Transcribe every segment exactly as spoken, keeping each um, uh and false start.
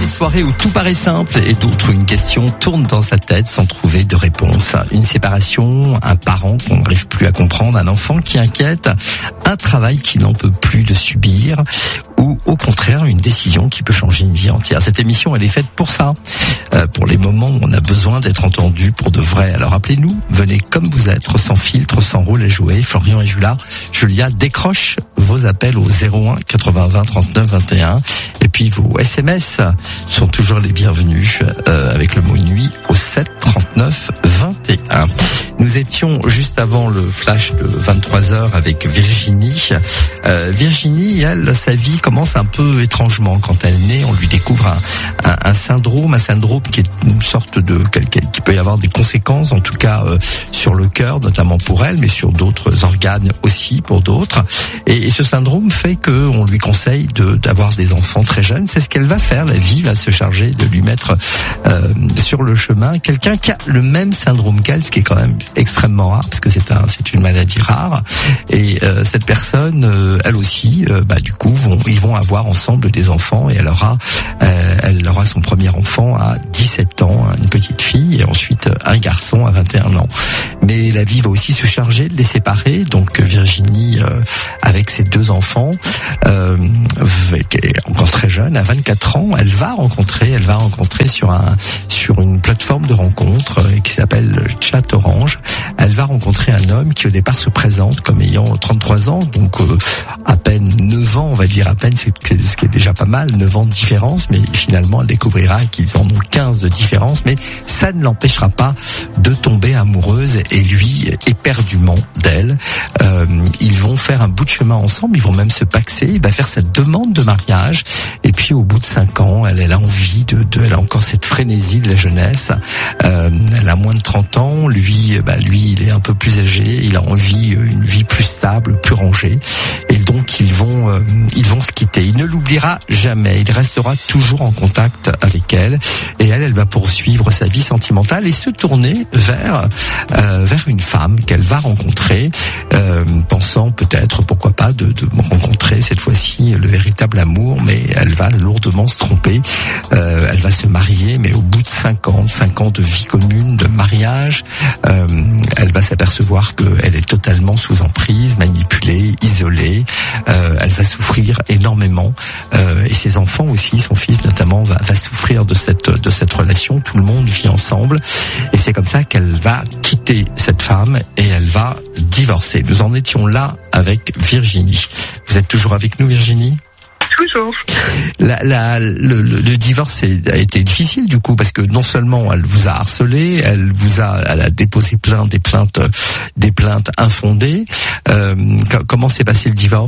des soirées où tout paraît simple et d'autres où une question tourne dans sa tête sans trouver de réponse. Une séparation, un parent qu'on n'arrive plus à comprendre, un enfant qui inquiète, un travail qui n'en peut plus de subir ou au contraire une décision qui peut changer une vie entière. Cette émission, elle est faite pour ça, euh, pour les moments où on a besoin d'être entendu pour de vrai. Alors appelez-nous, venez comme vous êtes, sans filtre, sans rôle à jouer. Florian et Julia, Julia décroche vos appels au zéro un quatre-vingts vingt trente-neuf vingt et un. Et puis vos S M S sont toujours les bienvenus euh, avec le mot nuit au sept trente-neuf vingt et un. Nous étions juste avant le flash de vingt-trois heures avec Virginie. Euh, Virginie, elle, sa vie commence un peu étrangement. Quand elle naît, on lui découvre un, un, un syndrome, un syndrome qui est une sorte de, qui peut y avoir des conséquences, en tout cas euh, sur le cœur, notamment pour elle, mais sur d'autres organes aussi pour d'autres. Et, et ce syndrome fait que on lui conseille de, d'avoir des enfants très jeunes. C'est ce qu'elle va faire. La vie va se charger de lui mettre euh, sur le chemin quelqu'un qui a le même syndrome qu'elle, ce qui est quand même extrêmement rare parce que c'est un, c'est une maladie rare. Et euh, cette personne, euh, elle aussi, euh, bah du coup, vont, ils vont avoir ensemble des enfants et elle aura, euh, elle aura son premier enfant à dix-sept ans, une petite fille, et ensuite un garçon à vingt et un ans. Mais la vie va aussi se charger de les séparer. Donc Virginie, euh, avec ses deux enfants, euh, qui est encore très jeune, à vingt-quatre ans, elle va rencontrer, elle va rencontrer sur un, sur une plateforme de rencontre euh, qui s'appelle Chat Orange. Elle va rencontrer un homme qui au départ se présente comme ayant trente-trois ans, donc euh, à peine neuf ans, on va dire à peine, c'est ce qui est déjà pas mal, neuf ans de différence, mais finalement elle découvrira qu'ils en ont quinze de différence, mais ça ne l'empêchera pas de tomber amoureuse et lui éperdument d'elle. Euh, ils vont faire un bout de chemin ensemble, ils vont même se paxer, il va faire cette demande de mariage, et puis au bout de cinq ans, elle, elle a envie de, de, elle a encore cette frénésie de la jeunesse, euh, elle a moins de trente ans, lui, bah, lui il est un peu plus âgé, il a envie une vie plus stable, plus rangée, et donc ils vont, euh, ils vont se quitter. Il ne l'oubliera jamais, il restera toujours en contact avec elle, et elle, elle va poursuivre sa vie sentimentale et se tourner vers, euh, vers une femme qu'elle va rencontrer, euh, pensant peut-être, pourquoi pas, de, de rencontrer cette fois-ci le véritable amour, mais elle va lourdement se tromper. Euh, elle va se marier, mais au bout de cinq ans, cinq ans de vie commune, de mariage, euh, elle va s'apercevoir qu'elle est totalement sous emprise, manipulée, isolée. Euh, elle va souffrir énormément, euh, et ses enfants aussi, son fils notamment, va, va souffrir de cette de cette relation. Tout le monde vit ensemble, et c'est comme ça qu'elle va quitter cette femme et elle va divorcer. Nous en étions là avec Virginie. Vous êtes toujours avec nous, Virginie ? Toujours. La, la, le, le, le divorce a été difficile du coup parce que non seulement elle vous a harcelé, elle vous a, elle a déposé plainte, des plaintes, des plaintes infondées. Euh, comment s'est passé le divorce ?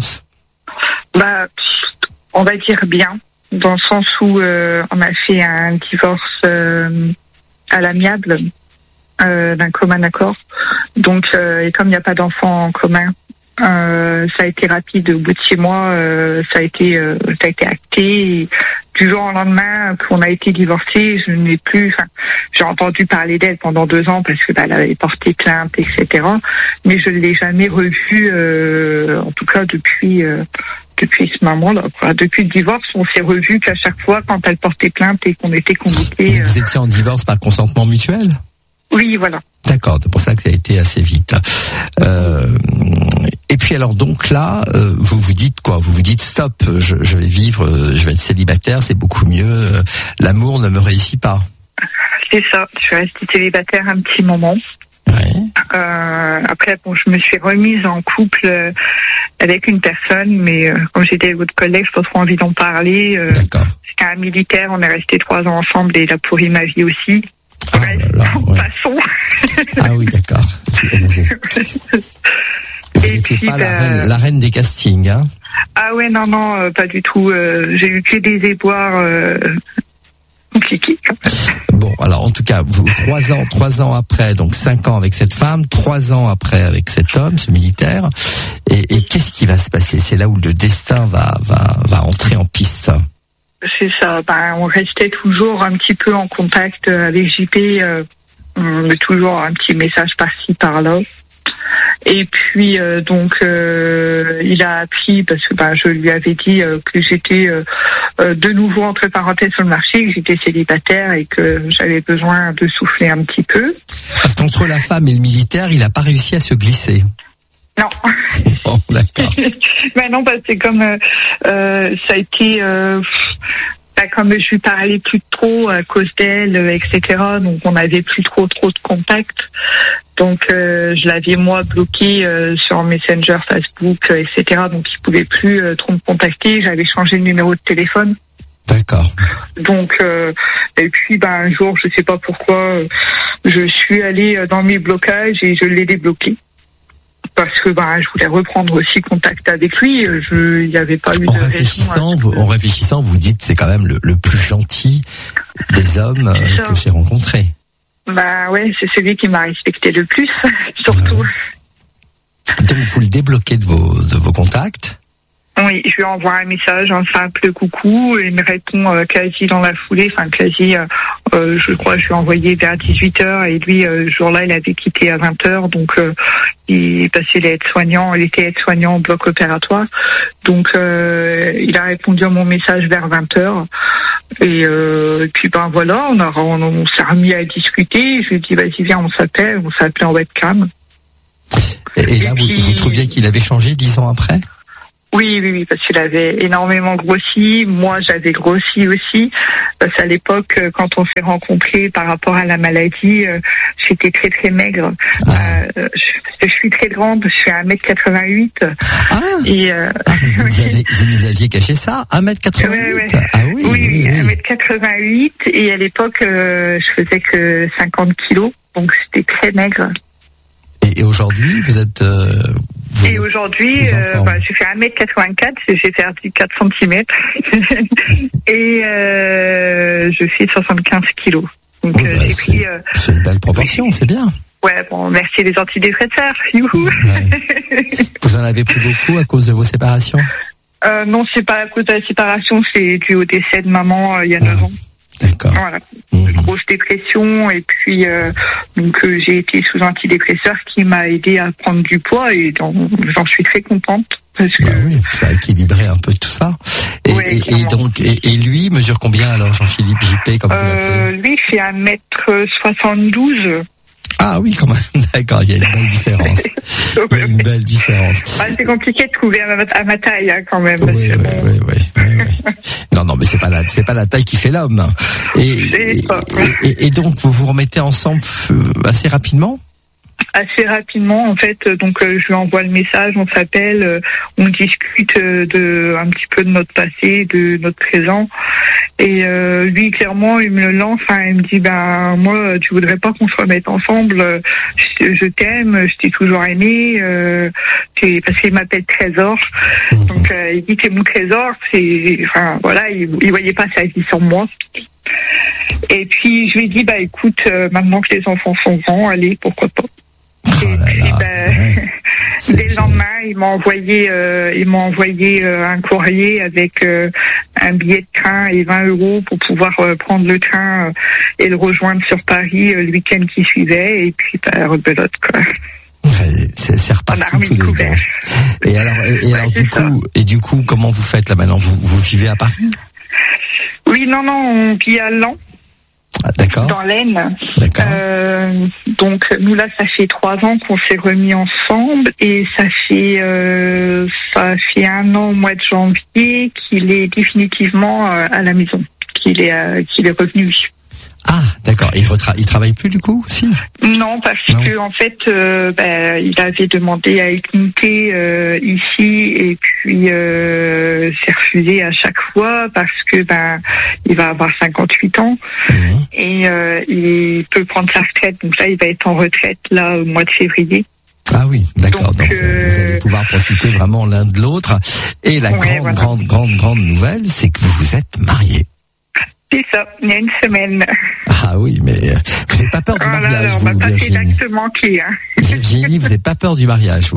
Bah, on va dire bien, dans le sens où euh, on a fait un divorce euh, à l'amiable, euh, d'un commun accord. Donc, euh, et comme il n'y a pas d'enfants en commun. Euh, ça a été rapide. Au bout de six mois, euh, ça a été, euh, ça a été acté. Et du jour au lendemain qu'on a été divorcés, je n'ai plus. Enfin, j'ai entendu parler d'elle pendant deux ans parce que bah, elle avait porté plainte, et cetera. Mais je ne l'ai jamais revue, euh, en tout cas depuis. Euh, Depuis ce moment-là, quoi. Depuis le divorce, on s'est revus qu'à chaque fois quand elle portait plainte et qu'on était convoqués. Vous étiez en divorce par consentement mutuel ? Oui, voilà. D'accord, c'est pour ça que ça a été assez vite. Euh, et puis alors donc là, euh, vous vous dites quoi ? Vous vous dites stop, je, je vais vivre, je vais être célibataire, c'est beaucoup mieux. L'amour ne me réussit pas. C'est ça. Je suis restée célibataire un petit moment. Ouais. Euh, après, bon, je me suis remise en couple euh, avec une personne, mais euh, comme j'étais avec votre collègue, je n'ai pas trop envie d'en parler. Euh, D'accord. C'était un militaire, on est resté trois ans ensemble et il a pourri ma vie aussi. Ah, ouais, là, là, ouais. Passons. Ah oui, d'accord. Vous n'étiez pas bah... la, reine, la reine des castings, hein ? Ah ouais, non, non, euh, pas du tout. Euh, j'ai eu que des déboires euh, compliqués. Bon, alors en tout cas, vous, trois ans, trois ans après, donc cinq ans avec cette femme, trois ans après avec cet homme, ce militaire, et, et qu'est-ce qui va se passer ? C'est là où le destin va va va entrer en piste. C'est ça. Ben, on restait toujours un petit peu en contact avec J P. Euh, on met toujours un petit message par-ci, par-là. Et puis euh, donc euh, il a appris parce que bah, je lui avais dit euh, que j'étais euh, euh, de nouveau entre parenthèses sur le marché, que j'étais célibataire et que j'avais besoin de souffler un petit peu. Parce qu'entre la femme et le militaire, il n'a pas réussi à se glisser. Non. Bon, d'accord. Ben non, parce que comme euh, euh, ça a été, euh, bah, comme je lui parlais plus trop à cause d'elle, et cetera. Donc on n'avait plus trop trop de contact. Donc euh, je l'avais moi bloqué euh, sur Messenger, Facebook, euh, et cetera. Donc il pouvait plus euh, trop me contacter. J'avais changé de numéro de téléphone. D'accord. Donc euh, et puis ben un jour, je sais pas pourquoi, euh, je suis allée dans mes blocages et je l'ai débloqué. Parce que ben, je voulais reprendre aussi contact avec lui. Je, il n'y avait pas eu en de réfléchissant, vous, en réfléchissant, vous dites c'est quand même le, le plus gentil des hommes euh, que j'ai rencontrés. Bah ouais, c'est celui qui m'a respecté le plus, surtout. Ouais. Donc vous le débloquez de vos de vos contacts. Oui, je lui envoie un message, un simple coucou, et il me répond euh, quasi dans la foulée, enfin quasi, euh, euh, je crois, je lui ai envoyé vers dix-huit heures, et lui, euh, ce jour-là, il avait quitté à vingt heures, donc euh, il passait les aides-soignants, il était aide-soignant au bloc opératoire, donc euh, il a répondu à mon message vers vingt heures, et, euh, et puis ben voilà, on, a, on, on s'est remis à discuter, je lui ai dit vas-y viens, on s'appelle, on s'est appelé en webcam. Et, et là, et vous, puis, vous trouviez qu'il avait changé dix ans après ? Oui, oui, oui, parce qu'il avait énormément grossi. Moi, j'avais grossi aussi. Parce qu'à l'époque, quand on s'est rencontrés par rapport à la maladie, euh, j'étais très, très maigre. Ah. Euh, je, je suis très grande, je suis à un mètre quatre-vingt-huit. Ah, et euh, ah vous, nous avez, vous nous aviez caché ça, un mètre quatre-vingt-huit. Ouais, ouais. Ah oui, oui, oui, oui, un mètre quatre-vingt-huit. Et à l'époque, euh, je faisais que cinquante kilos. Donc, c'était très maigre. Et, et aujourd'hui, vous êtes... Euh, vous, et aujourd'hui, euh, bah, j'ai fait un mètre quatre-vingt-quatre, j'ai perdu quatre centimètres. Et euh, je fais soixante-quinze kilos. Donc, oui, bah, j'ai pris... Euh, c'est une belle proportion, oui. C'est bien. Ouais, bon, merci les antidépresseurs. Youhou. Ouais. Vous en avez pris beaucoup à cause de vos séparations ? euh, Non, c'est pas à cause de la séparation, c'est dû au décès de maman euh, il y a neuf ah. ans. D'accord. Voilà. Mmh. Grosse dépression et puis euh, donc euh, j'ai été sous antidépresseur qui m'a aidé à prendre du poids et donc, j'en suis très contente parce que bah oui, ça a équilibré un peu tout ça. Et, ouais, et, et donc et, et lui mesure combien alors Jean-Philippe J P comme vous euh, l'appelez ? Lui il fait un mètre soixante-douze. Ah oui, quand même. D'accord, il y a une belle différence. Il y a une belle différence. Ah, c'est compliqué de trouver à ma, à ma taille, hein, quand même. Oui, oui, bon... oui, oui, oui, oui. Non, non, mais c'est pas la, c'est pas la taille qui fait l'homme. Et, et, et, et donc, vous vous remettez ensemble assez rapidement ? Assez rapidement, en fait, donc euh, je lui envoie le message, on s'appelle, euh, on discute euh, de un petit peu de notre passé, de notre présent, et euh, lui clairement il me le lance, hein, il me dit ben moi tu voudrais pas qu'on se remette ensemble, je, je t'aime, je t'ai toujours aimé, euh, t'es, parce qu'il m'appelle Trésor, donc euh, il dit t'es mon trésor, c'est, enfin voilà, il, il voyait pas sa vie sur moi. Et puis je lui ai dit bah écoute, euh, maintenant que les enfants sont grands, allez pourquoi pas. Oh là là, et puis, ben, ouais. Dès le lendemain, il m'a envoyé, euh, il m'a envoyé euh, un courrier avec euh, un billet de train et vingt euros pour pouvoir euh, prendre le train euh, et le rejoindre sur Paris euh, le week-end qui suivait. Et puis, ben, rebelote, quoi. Ouais, c'est, c'est reparti tous les jours. Et alors, et, et ouais, alors du coup, et du coup, comment vous faites là maintenant ? Vous, vous vivez à Paris ? Oui, non, non, on vit à Lens. Ah, d'accord. Dans l'Aisne. D'accord. Euh, donc nous là, ça fait trois ans qu'on s'est remis ensemble et ça fait euh, ça fait un an au mois de janvier qu'il est définitivement euh, à la maison, qu'il est euh, qu'il est revenu. Ah, d'accord. Il retra- il travaille plus du coup, si ? Non, parce non. que en fait, euh, bah, il avait demandé à être muté euh, ici et puis euh, s'est refusé à chaque fois parce que ben bah, il va avoir cinquante-huit ans mmh. et euh, il peut prendre sa retraite. Donc là, il va être en retraite là au mois de février. Ah oui, d'accord. Donc, Donc euh... vous allez pouvoir profiter vraiment l'un de l'autre. Et la ouais, grande, voilà. grande, grande, grande nouvelle, c'est que vous vous êtes mariés. C'est ça, il y a une semaine. Ah oui, mais vous n'avez pas peur du oh mariage, là là, vous, on Virginie ? Exactement qui, hein. Virginie, vous n'avez pas peur du mariage, vous ?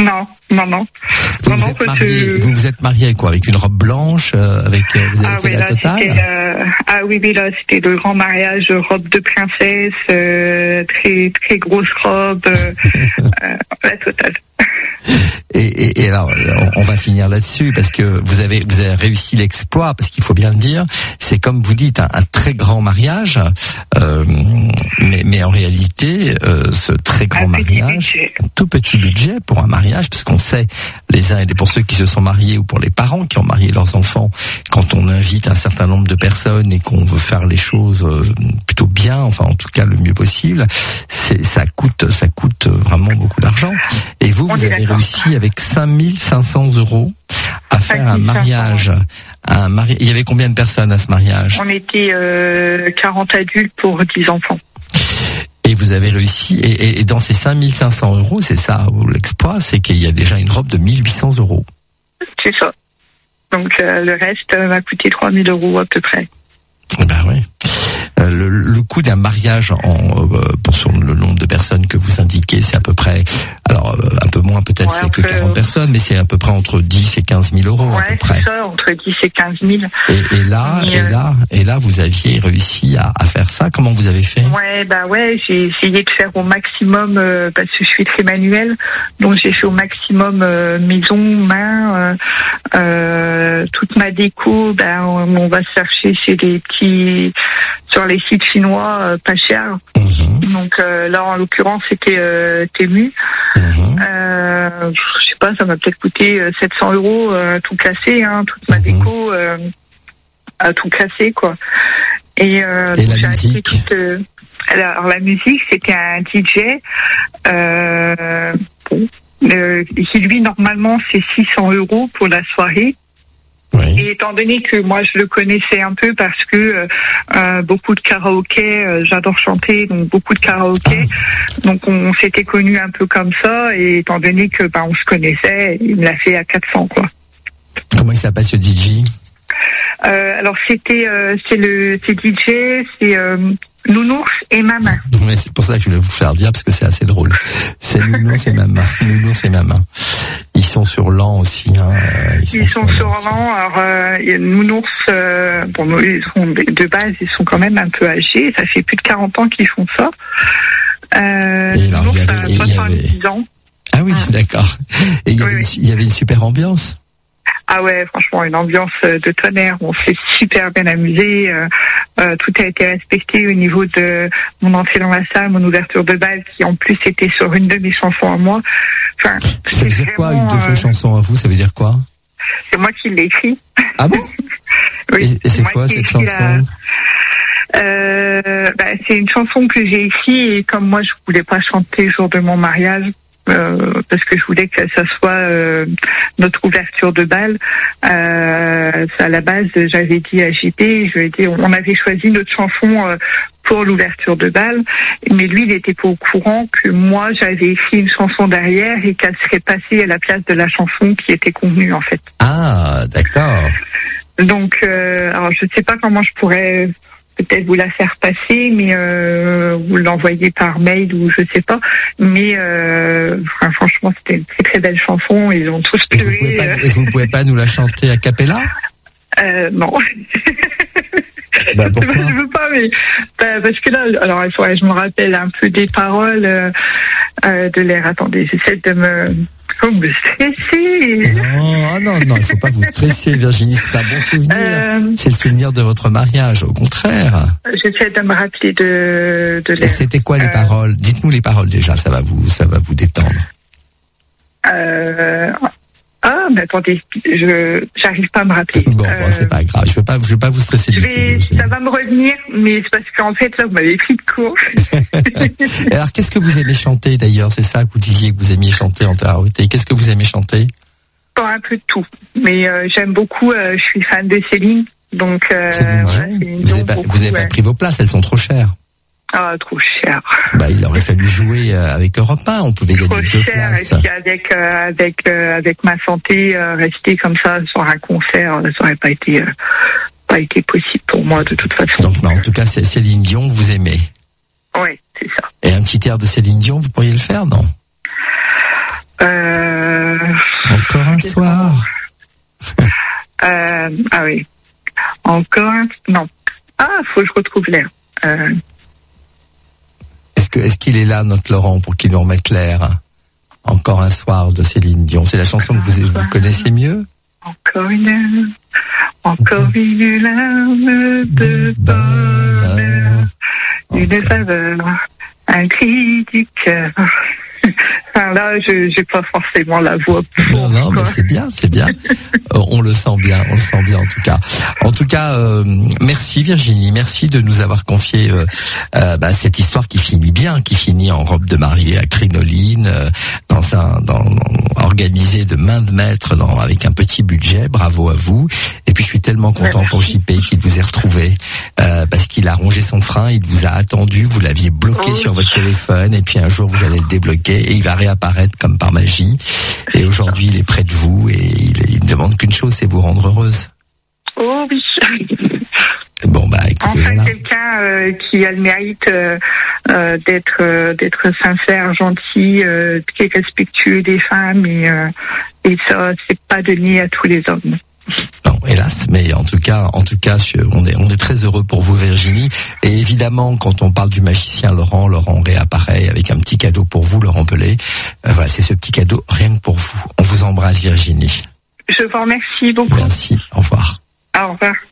Non, non, non. Vous non, vous non, êtes marié, que... vous vous êtes marié quoi, avec une robe blanche, euh, avec euh, vous avez ah, fait oui, la là, totale. euh... Ah oui, oui, là, c'était le grand mariage, robe de princesse, euh, très très grosse robe, euh, euh, la totale. Et, et, et alors, on va finir là-dessus parce que vous avez vous avez réussi l'exploit, parce qu'il faut bien le dire, c'est comme vous dites un, un très grand mariage, euh, mais, mais en réalité, euh, ce très grand un mariage, un tout petit budget pour un mariage, parce qu'on sait les uns et les pour ceux qui se sont mariés ou pour les parents qui ont marié leurs enfants, quand on invite un certain nombre de personnes et qu'on veut faire les choses plutôt bien, enfin en tout cas le mieux possible, c'est ça coûte ça coûte vraiment beaucoup d'argent. Et vous, On vous avez d'accord. réussi avec cinq mille cinq cents euros à faire un mariage. Un mari... Il y avait combien de personnes à ce mariage? On était euh, quarante adultes pour dix enfants. Et vous avez réussi, et, et dans ces cinq mille cinq cents euros, c'est ça l'exploit, c'est qu'il y a déjà une robe de mille huit cents euros. C'est ça. Donc euh, le reste euh, va coûter trois mille euros à peu près. Ben oui. Euh, le, le coût d'un mariage en, euh, pour sur le nombre de personnes que vous indiquez, c'est à peu près, alors euh, un peu moins peut-être, ouais, c'est que quarante euh... personnes, mais c'est à peu près entre dix et quinze mille euros. Ouais, à peu près. C'est ça, entre dix et quinze mille. Et, et là, et, et là, et là, vous aviez réussi à, à faire ça. Comment vous avez fait? Ouais, bah ouais, j'ai essayé de faire au maximum euh, parce que je suis très manuelle, donc j'ai fait au maximum euh, maison, main, euh, euh, toute ma déco. Ben, on, on va chercher chez des petits, sur les sites chinois, euh, pas cher. Mmh. Donc euh, là, en l'occurrence, c'était euh, Temu. Mmh. Euh, je sais pas, ça m'a peut-être coûté euh, sept cents euros euh, tout cassé, hein, toute ma mmh. déco, euh, à tout cassé, quoi. Et, euh, Et la musique toute, euh, alors la musique, c'était un D J euh, bon, euh, qui lui normalement c'est six cents euros pour la soirée. Oui. Et étant donné que moi je le connaissais un peu parce que euh, beaucoup de karaoké, euh, j'adore chanter, donc beaucoup de karaoké, ah. donc on s'était connus un peu comme ça, et étant donné que bah, on se connaissait, il me l'a fait à quatre cents quoi. Comment il s'appelle ce D J? Euh, alors c'était euh, c'est le c'est D J, c'est euh, Nounours et Maman. Mais c'est pour ça que je voulais vous faire dire parce que c'est assez drôle. C'est Nounours et Maman. Nounours et Maman. Ils sont sur l'an aussi. Hein. Ils sont, ils sont sur l'an. Alors euh, Nounours, euh, bon, ils sont de base, ils sont quand même un peu âgés. Ça fait plus de quarante ans qu'ils font ça. Euh, et alors, Nounours il y avait, a soixante-dix avait... ans. Ah oui, ah. D'accord. Et il y, avait oui, une, il y avait une super ambiance. Ah ouais, franchement, une ambiance de tonnerre. On s'est super bien amusé. Euh, euh, tout a été respecté au niveau de mon entrée dans la salle, mon ouverture de bal, qui en plus était sur une de mes chansons à moi. Enfin, ça veut dire quoi, une de vos euh... chansons à vous? Ça veut dire quoi? C'est moi qui l'ai écrit. Ah bon? Oui. Et, et c'est quoi cette chanson? La... Euh, bah, c'est une chanson que j'ai écrite, et comme moi je voulais pas chanter le jour de mon mariage, Euh, parce que je voulais que ça soit euh, notre ouverture de bal. Euh, à la base, j'avais dit à J P, je lui ai dit, on avait choisi notre chanson euh, pour l'ouverture de bal, mais lui, il n'était pas au courant que moi, j'avais écrit une chanson derrière et qu'elle serait passée à la place de la chanson qui était convenue, en fait. Ah, d'accord. Donc, euh, alors je ne sais pas comment je pourrais peut-être vous la faire passer, mais euh, vous l'envoyer par mail ou je sais pas. Mais euh, enfin, franchement, c'était une très très belle chanson. Ils ont tous pleuré. Et vous pouvez pas, et vous pouvez pas nous la chanter a cappella? euh, Non. Bah, pourquoi? Je veux pas, mais bah, parce que là, alors il faudrait que je me rappelle un peu des paroles euh, euh, de l'air. Attendez, j'essaie de me Faut me stresser. Non, non, non, il faut pas vous stresser, Virginie. C'est un bon souvenir. Euh, c'est le souvenir de votre mariage, au contraire. J'essaie de me rappeler de, de l'air. Et c'était quoi les euh, paroles? Dites-nous les paroles déjà, ça va vous, ça va vous détendre. Euh, ah, mais attendez, je, j'arrive pas à me rappeler. Bon, euh, bon c'est pas grave. Je veux pas, je veux pas vous stresser. Je vais, du tout, ça va me revenir, mais c'est parce qu'en fait, là, vous m'avez pris de court. Alors, qu'est-ce que vous aimez chanter, d'ailleurs? C'est ça que vous disiez que vous aimiez chanter en karaoké. Qu'est-ce que vous aimez chanter? Pas un peu de tout. Mais, euh, j'aime beaucoup, euh, je suis fan de Céline. Donc, euh, Céline voilà, Dion. Vous n'avez pas, vous avez ouais. pas pris vos places, elles sont trop chères. Ah, trop cher. Bah, il aurait fallu jouer avec Europe un, on pouvait trop gagner deux cher, places. Et puis avec, euh, avec, euh, avec ma santé, euh, rester comme ça sur un concert, ça aurait pas été, euh, pas été possible pour moi de toute façon. Donc, non, en tout cas, c'est Céline Dion, vous aimez. Oui, c'est ça. Et un petit air de Céline Dion, vous pourriez le faire, non? Euh... Encore un soir. euh, ah oui. Encore un... Non. Ah, faut que je retrouve l'air. Euh... Est-ce que, est-ce qu'il est là, notre Laurent, pour qu'il nous remette l'air? Encore un soir de Céline Dion. C'est la chanson que vous, vous connaissez mieux? Encore une, encore une larme de bonheur, une faveur, un cri du cœur. Enfin, là, je j'ai pas forcément la voix pour. Non, non, mais c'est bien, c'est bien. euh, on le sent bien, on le sent bien en tout cas. En tout cas, euh, merci Virginie, merci de nous avoir confié euh, euh, bah, cette histoire qui finit bien, qui finit en robe de mariée à crinoline, euh, dans un, dans, organisé de main de maître, dans, avec un petit budget. Bravo à vous. Et puis je suis tellement content pour J P qu'il vous ait retrouvé, euh, parce qu'il a rongé son frein, il vous a attendu, vous l'aviez bloqué oh. sur votre téléphone, et puis un jour vous allez le débloquer. Et il va réapparaître comme par magie. Et aujourd'hui, il est près de vous et il, il ne demande qu'une chose, c'est vous rendre heureuse. Oh oui. Bon bah écoutez, enfin, voilà. quelqu'un euh, qui a le mérite euh, euh, d'être euh, d'être sincère, gentil, euh, qui est respectueux des femmes et euh, et ça, c'est pas donné à tous les hommes. Non, hélas, mais en tout cas, en tout cas, on est, on est très heureux pour vous, Virginie. Et évidemment, quand on parle du magicien Laurent, Laurent réapparaît avec un petit cadeau pour vous, Laurent Pelé. Euh, voilà, c'est ce petit cadeau rien que pour vous. On vous embrasse, Virginie. Je vous remercie beaucoup. Merci. Au revoir. Au revoir.